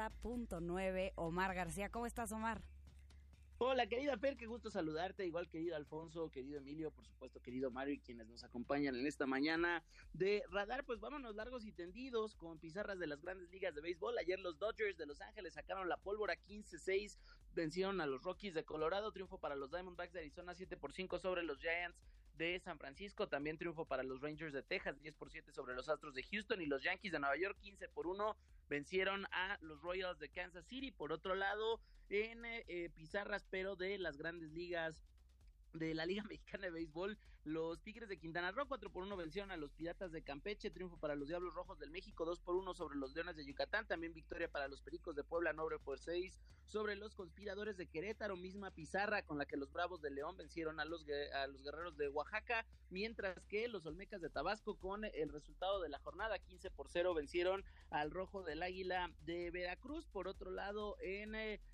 90.9, Omar García. ¿Cómo estás, Omar? Hola, querida Fer, qué gusto saludarte, igual querido Alfonso, querido Emilio, por supuesto, querido Mario y quienes nos acompañan en esta mañana de Radar. Pues vámonos largos y tendidos con pizarras de las grandes ligas de béisbol. Ayer los Dodgers de Los Ángeles sacaron la pólvora 15-6, vencieron a los Rockies de Colorado, triunfo para los Diamondbacks de Arizona 7-5 sobre los Giants de San Francisco, también triunfo para los Rangers de Texas 10-7 sobre los Astros de Houston, y los Yankees de Nueva York 15-1 vencieron a los Royals de Kansas City. Por otro lado, en pizarras pero de las grandes ligas de la Liga Mexicana de Béisbol, los Tigres de Quintana Roo 4-1 vencieron a los Piratas de Campeche, triunfo para los Diablos Rojos del México 2-1 sobre los Leones de Yucatán, también victoria para los Pericos de Puebla 9-6 sobre los Conspiradores de Querétaro, misma pizarra con la que los Bravos de León vencieron a los Guerreros de Oaxaca, mientras que los Olmecas de Tabasco, con el resultado de la jornada 15-0, vencieron al Rojo del Águila de Veracruz. Por otro lado, en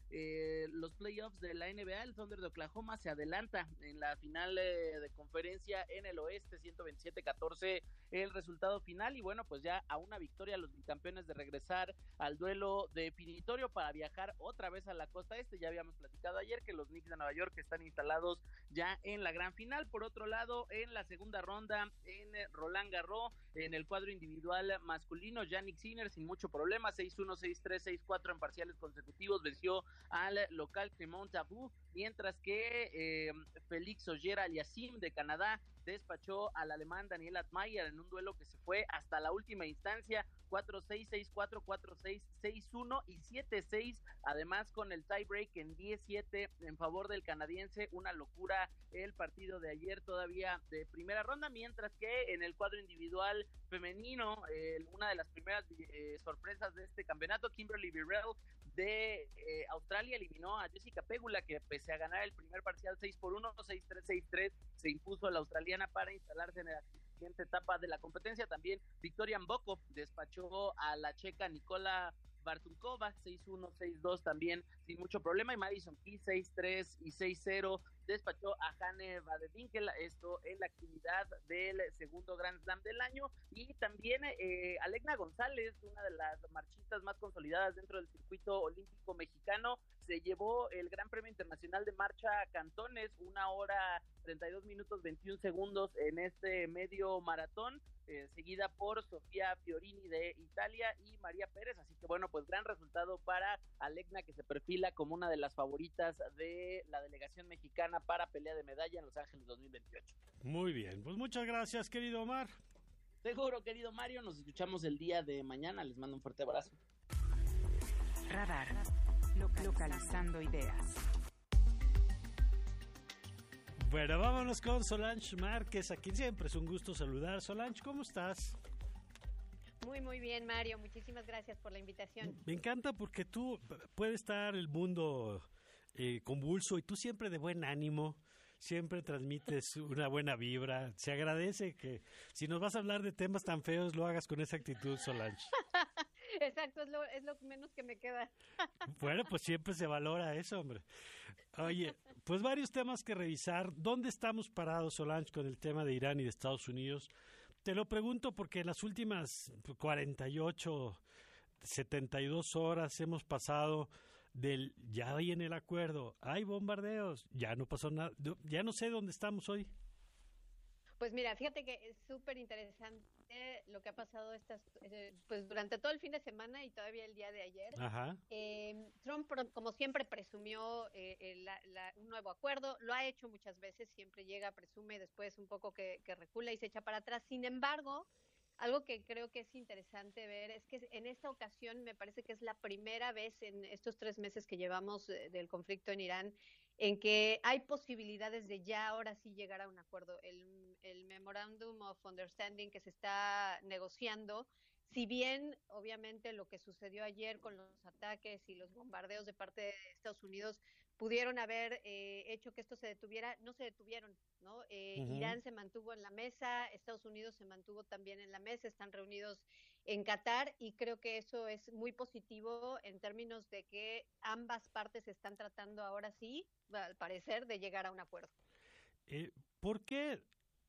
los playoffs de la NBA, el Thunder de Oklahoma se adelanta en la final de conferencia en el oeste, 127-14 el resultado final, y bueno, pues ya a una victoria los bicampeones de regresar al duelo definitorio para viajar otra vez a la costa este. Ya habíamos platicado ayer que los Knicks de Nueva York están instalados ya en la gran final. Por otro lado, en la segunda ronda en Roland Garros, en el cuadro individual masculino, Jannik Sinner sin mucho problema, 6-1, 6-3, 6-4 en parciales consecutivos, venció al local Clement Tabou, mientras que Félix Auger-Aliassime de Canadá despachó al alemán Daniel Altmaier en un duelo que se fue hasta la última instancia, 4-6, 6-4, 4-6, 6-1 y 7-6, además con el tiebreak en 10-7 en favor del canadiense. Una locura el partido de ayer, todavía de primera ronda, mientras que en el cuadro individual femenino, una de las primeras sorpresas de este campeonato, Kimberly Birrell de Australia eliminó a Jessica Pegula, que pese a ganar el primer parcial 6-1, 6-3, 6-3, se impuso a la australiana para instalarse en la siguiente etapa de la competencia. También Victoria Mboko despachó a la checa Nikola Bartunkova 6-1, 6-2 también sin mucho problema, y Madison Keys 6-3 y 6-0 despachó a Hane Van de Winkel, esto en la actividad del segundo Grand Slam del año. Y también Alegna González, una de las marchistas más consolidadas dentro del circuito olímpico mexicano, se llevó el Gran Premio Internacional de Marcha Cantones, 1 hora 32 minutos 21 segundos en este medio maratón, seguida por Sofía Fiorini de Italia y María Pérez. Así que bueno, pues gran resultado para Alegna, que se perfila como una de las favoritas de la delegación mexicana para pelea de medalla en Los Ángeles 2028. Muy bien, pues muchas gracias, querido Omar. Seguro, querido Mario, nos escuchamos el día de mañana, les mando un fuerte abrazo. Radar, localizando ideas. Bueno, vámonos con Solange Márquez, a quien siempre es un gusto saludar. Solange, ¿cómo estás? Muy bien, Mario. Muchísimas gracias por la invitación. Me encanta porque tú puede estar el mundo convulso y tú siempre de buen ánimo, siempre transmites una buena vibra. Se agradece que si nos vas a hablar de temas tan feos lo hagas con esa actitud, Solange. Exacto, es lo menos que me queda. Bueno, pues siempre se valora eso, hombre. Oye, pues varios temas que revisar. ¿Dónde estamos parados, Solange, con el tema de Irán y de Estados Unidos? Te lo pregunto porque en las últimas 48, 72 horas hemos pasado del ya viene el acuerdo, hay bombardeos, ya no pasó nada, ya no sé dónde estamos hoy. Pues mira, fíjate que es súper interesante lo que ha pasado pues durante todo el fin de semana y todavía el día de ayer. Ajá. Trump, como siempre, presumió un nuevo acuerdo. Lo ha hecho muchas veces, siempre llega, presume y después un poco que recula y se echa para atrás. Sin embargo, algo que creo que es interesante ver es que en esta ocasión me parece que es la primera vez en estos 3 meses que llevamos del conflicto en Irán en que hay posibilidades de ya ahora sí llegar a un acuerdo. El Memorandum of Understanding que se está negociando, si bien obviamente lo que sucedió ayer con los ataques y los bombardeos de parte de Estados Unidos pudieron haber hecho que esto se detuviera, no se detuvieron, ¿no? Uh-huh. Irán se mantuvo en la mesa, Estados Unidos se mantuvo también en la mesa, están reunidos en Qatar y creo que eso es muy positivo en términos de que ambas partes están tratando ahora sí, al parecer, de llegar a un acuerdo. ¿Por qué?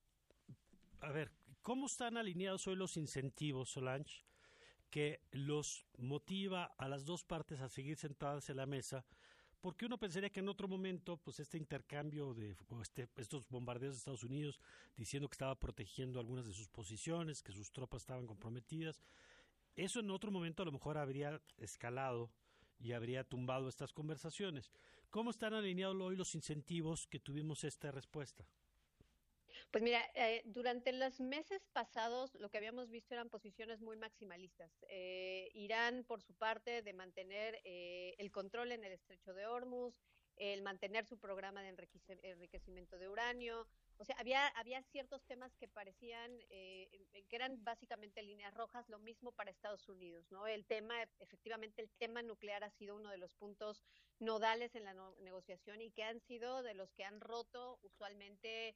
A ver, ¿cómo están alineados hoy los incentivos, Solange, que los motiva a las dos partes a seguir sentadas en la mesa? Porque uno pensaría que en otro momento, pues este intercambio estos bombardeos de Estados Unidos diciendo que estaba protegiendo algunas de sus posiciones, que sus tropas estaban comprometidas, eso en otro momento a lo mejor habría escalado y habría tumbado estas conversaciones. ¿Cómo están alineados hoy los incentivos que tuvimos esta respuesta? Pues mira, durante los meses pasados lo que habíamos visto eran posiciones muy maximalistas. Irán, por su parte, de mantener el control en el estrecho de Hormuz, el mantener su programa de enriquecimiento de uranio. O sea, había ciertos temas que parecían, que eran básicamente líneas rojas, lo mismo para Estados Unidos, ¿no? Efectivamente, el tema nuclear ha sido uno de los puntos nodales en la negociación y que han sido de los que han roto usualmente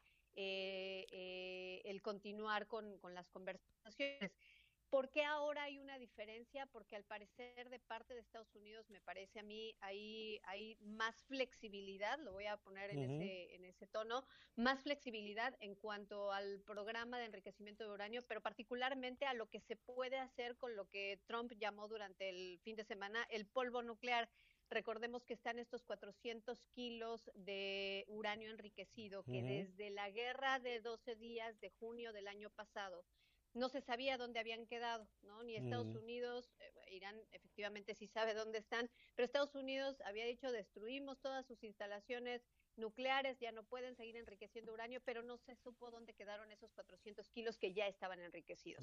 el continuar con las conversaciones. ¿Por qué ahora hay una diferencia? Porque al parecer de parte de Estados Unidos, me parece a mí, hay más flexibilidad, lo voy a poner en ese tono, más flexibilidad en cuanto al programa de enriquecimiento de uranio, pero particularmente a lo que se puede hacer con lo que Trump llamó durante el fin de semana el polvo nuclear. Recordemos que están estos 400 kilos de uranio enriquecido que desde la guerra de 12 días de junio del año pasado no se sabía dónde habían quedado, ¿no? Ni Estados Unidos, Irán efectivamente sí sabe dónde están, pero Estados Unidos había dicho destruimos todas sus instalaciones nucleares, ya no pueden seguir enriqueciendo uranio, pero no se supo dónde quedaron esos 400 kilos que ya estaban enriquecidos.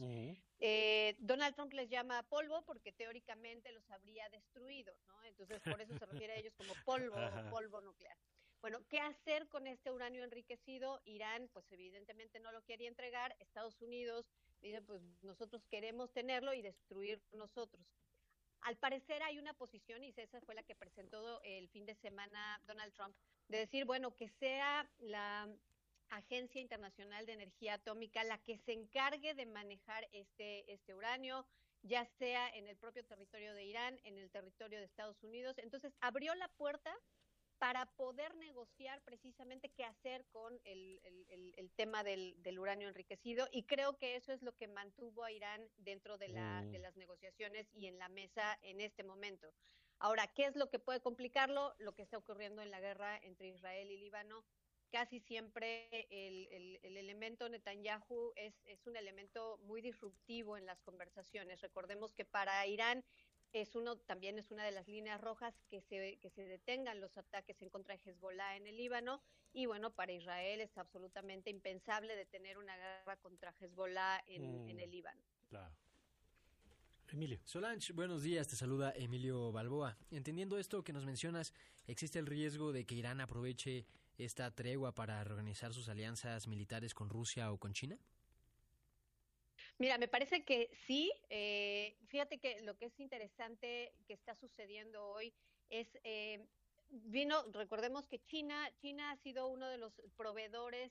Donald Trump les llama polvo porque teóricamente los habría destruido, ¿no? Entonces por eso se refiere a ellos como polvo o polvo nuclear. Bueno, ¿qué hacer con este uranio enriquecido? Irán, pues evidentemente no lo quería entregar. Estados Unidos dice, pues nosotros queremos tenerlo y destruir nosotros. Al parecer hay una posición, y esa fue la que presentó el fin de semana Donald Trump, de decir, bueno, que sea la Agencia Internacional de Energía Atómica la que se encargue de manejar este uranio, ya sea en el propio territorio de Irán, en el territorio de Estados Unidos. Entonces abrió la puerta para poder negociar precisamente qué hacer con el tema del uranio enriquecido, y creo que eso es lo que mantuvo a Irán dentro de las negociaciones y en la mesa en este momento. Ahora, ¿qué es lo que puede complicarlo? Lo que está ocurriendo en la guerra entre Israel y Líbano. Casi siempre el elemento Netanyahu es un elemento muy disruptivo en las conversaciones. Recordemos que para Irán también es una de las líneas rojas que se detengan los ataques en contra de Hezbollah en el Líbano, y bueno, para Israel es absolutamente impensable detener una guerra contra Hezbollah en el Líbano. Claro. Emilio. Solange, buenos días, te saluda Emilio Balboa. Entendiendo esto que nos mencionas, ¿existe el riesgo de que Irán aproveche esta tregua para reorganizar sus alianzas militares con Rusia o con China? Mira, me parece que sí. Fíjate que lo que es interesante que está sucediendo hoy es recordemos que China ha sido uno de los proveedores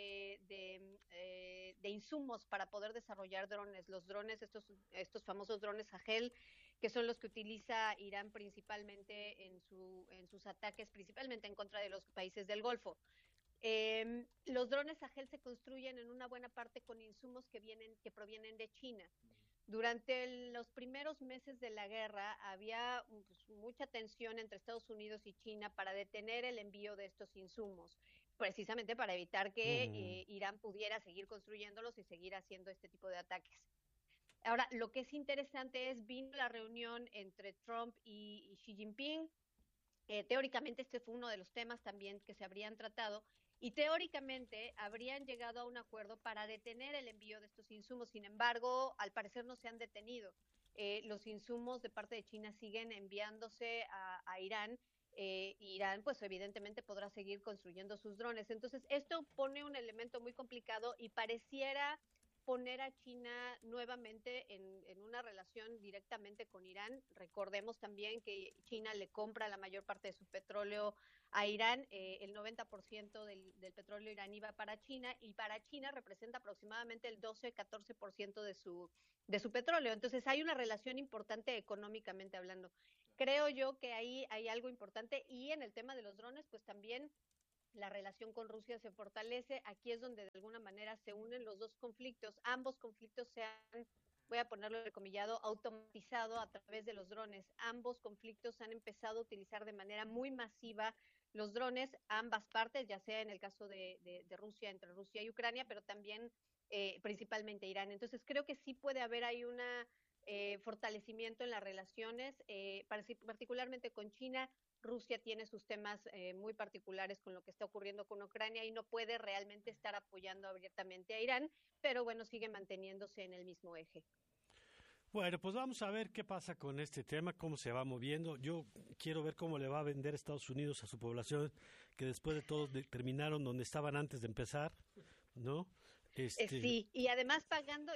de insumos para poder desarrollar drones. Los drones, estos famosos drones Hagel, que son los que utiliza Irán principalmente en sus ataques, principalmente en contra de los países del Golfo. Los drones Hagel se construyen en una buena parte con insumos que provienen de China. Durante los primeros meses de la guerra había mucha tensión entre Estados Unidos y China para detener el envío de estos insumos, precisamente para evitar que Irán pudiera seguir construyéndolos y seguir haciendo este tipo de ataques. Ahora, lo que es interesante vino la reunión entre Trump y Xi Jinping. Teóricamente este fue uno de los temas también que se habrían tratado, y teóricamente habrían llegado a un acuerdo para detener el envío de estos insumos. Sin embargo, al parecer no se han detenido. Los insumos de parte de China siguen enviándose a Irán. Irán, pues evidentemente podrá seguir construyendo sus drones. Entonces, esto pone un elemento muy complicado y pareciera poner a China nuevamente en una relación directamente con Irán. Recordemos también que China le compra la mayor parte de su petróleo a Irán. El 90% del petróleo iraní va para China, y para China representa aproximadamente el 12-14% de su petróleo. Entonces hay una relación importante económicamente hablando. Creo yo que ahí hay algo importante, y en el tema de los drones, pues también la relación con Rusia se fortalece. Aquí es donde de alguna manera se unen los dos conflictos. Ambos conflictos se han, voy a ponerlo entrecomillado, automatizado a través de los drones. Ambos conflictos han empezado a utilizar de manera muy masiva los drones, ambas partes, ya sea en el caso de Rusia, entre Rusia y Ucrania, pero también principalmente Irán. Entonces creo que sí puede haber ahí un fortalecimiento en las relaciones, particularmente con China. Rusia tiene sus temas muy particulares con lo que está ocurriendo con Ucrania y no puede realmente estar apoyando abiertamente a Irán, pero bueno, sigue manteniéndose en el mismo eje. Bueno, pues vamos a ver qué pasa con este tema, cómo se va moviendo. Yo quiero ver cómo le va a vender Estados Unidos a su población, que después de todo terminaron donde estaban antes de empezar, ¿no? Sí, y además pagando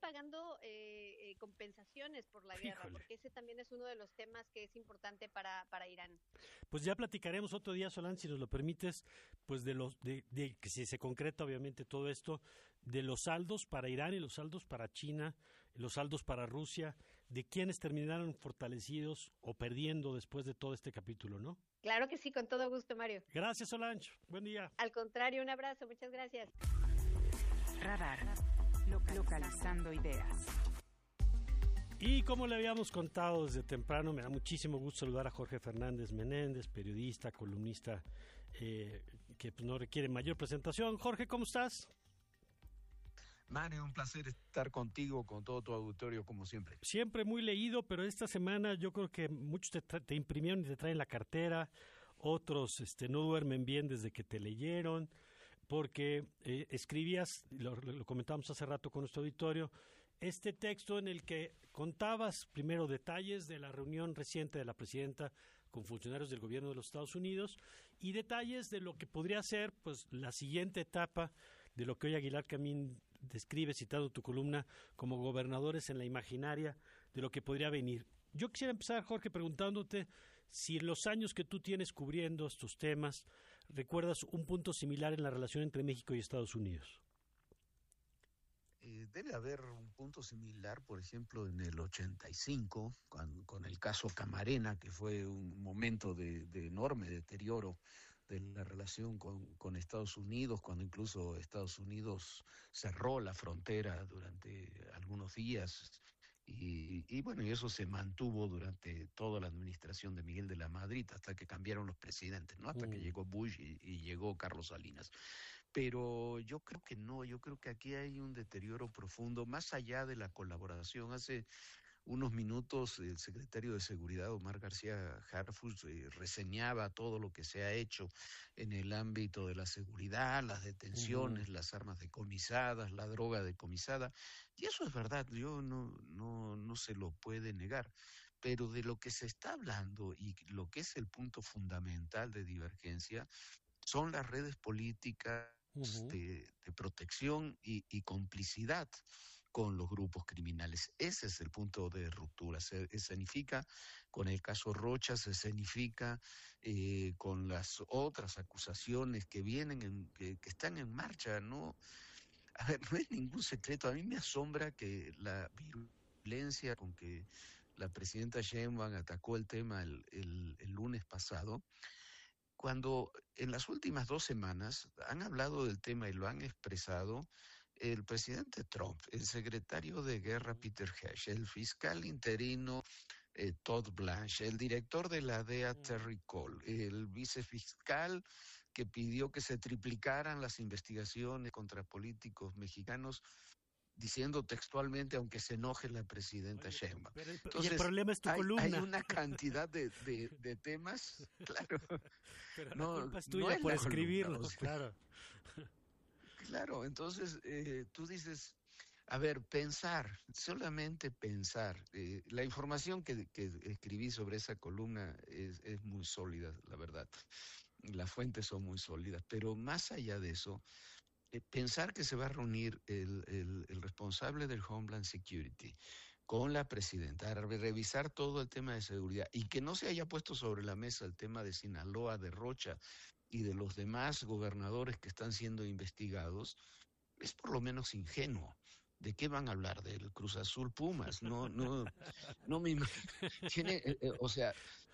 compensaciones por la guerra, Híjole. porque ese también es uno de los temas que es importante para Irán. Pues ya platicaremos otro día, Solán, si nos lo permites, pues de que si se concreta obviamente todo esto, de los saldos para Irán y los saldos para China, los saldos para Rusia, de quienes terminaron fortalecidos o perdiendo después de todo este capítulo, ¿no? Claro que sí, con todo gusto, Mario. Gracias, Solange. Buen día. Al contrario, un abrazo, muchas gracias. Radar, localizando ideas. Y como le habíamos contado desde temprano, me da muchísimo gusto saludar a Jorge Fernández Menéndez, periodista, columnista, que pues no requiere mayor presentación. Jorge, ¿cómo estás? Mario, un placer estar contigo, con todo tu auditorio, como siempre. Siempre muy leído, pero esta semana yo creo que muchos te imprimieron y te traen la cartera, otros no duermen bien desde que te leyeron, porque escribías, lo comentábamos hace rato con nuestro auditorio, este texto en el que contabas primero detalles de la reunión reciente de la presidenta con funcionarios del gobierno de los Estados Unidos y detalles de lo que podría ser pues la siguiente etapa de lo que hoy Aguilar Camín describe, citando tu columna, como gobernadores en la imaginaria de lo que podría venir. Yo quisiera empezar, Jorge, preguntándote si en los años que tú tienes cubriendo estos temas, ¿recuerdas un punto similar en la relación entre México y Estados Unidos? Debe haber un punto similar, por ejemplo, en el 85, con el caso Camarena, que fue un momento de enorme deterioro de la relación con Estados Unidos, cuando incluso Estados Unidos cerró la frontera durante algunos días. Y bueno, y eso se mantuvo durante toda la administración de Miguel de la Madrid, hasta que cambiaron los presidentes, ¿no? Hasta que llegó Bush y llegó Carlos Salinas. Pero yo creo que no, yo creo que aquí hay un deterioro profundo, más allá de la colaboración. Hace unos minutos el secretario de Seguridad, Omar García Harfuch, reseñaba todo lo que se ha hecho en el ámbito de la seguridad, las detenciones, las armas decomisadas, la droga decomisada, y eso es verdad, yo no se lo puede negar. Pero de lo que se está hablando y lo que es el punto fundamental de divergencia son las redes políticas de protección y complicidad con los grupos criminales. Ese es el punto de ruptura. Se escenifica con el caso Rocha, se escenifica con las otras acusaciones que vienen, que están en marcha, ¿no? A ver, no es ningún secreto. A mí me asombra que la violencia con que la presidenta Sheinbaum atacó el tema el lunes pasado, cuando en las últimas 2 semanas han hablado del tema y lo han expresado el presidente Trump, el secretario de Guerra Peter Hesh, el fiscal interino Todd Blanche, el director de la DEA Terry Cole, el vicefiscal que pidió que se triplicaran las investigaciones contra políticos mexicanos, diciendo textualmente, aunque se enoje la presidenta Sheinbaum. Entonces, y el problema es tu columna. Hay una cantidad de temas, claro. Pero la culpa es tuya por escribirlo, o sea, claro. Claro, entonces tú dices, a ver, solamente pensar. La información que escribí sobre esa columna es muy sólida, la verdad. Las fuentes son muy sólidas, pero más allá de eso, pensar que se va a reunir el responsable del Homeland Security con la presidenta, a revisar todo el tema de seguridad y que no se haya puesto sobre la mesa el tema de Sinaloa, de Rocha y de los demás gobernadores que están siendo investigados, es por lo menos ingenuo. ¿De qué van a hablar? ¿Del Cruz Azul Pumas? No me tiene, o sea,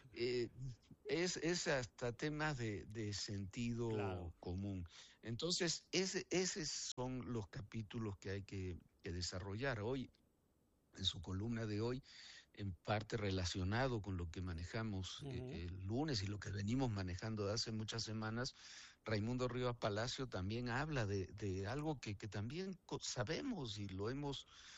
es hasta temas de sentido común. Entonces, esos son los capítulos que hay que desarrollar hoy. En su columna de hoy, en parte relacionado con lo que manejamos el lunes y lo que venimos manejando de hace muchas semanas, Raimundo Rivas Palacio también habla de algo que también sabemos y lo hemos